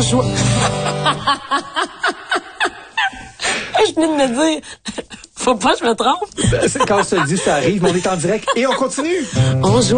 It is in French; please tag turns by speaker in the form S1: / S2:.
S1: joie. Je venais de me dire, faut pas que je me trompe.
S2: Quand on se le dit, ça arrive, mais on est en direct et on continue.
S1: On joue